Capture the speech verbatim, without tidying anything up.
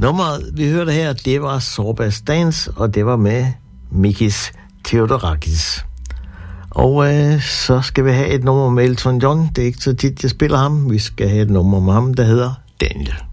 Nummeret, vi hørte her, det var Sorbas Dance, og det var med Mikis Theodorakis. Og øh, så skal vi have et nummer med Elton John. Det er ikke så tit, jeg spiller ham. Vi skal have et nummer med ham, der hedder Daniel.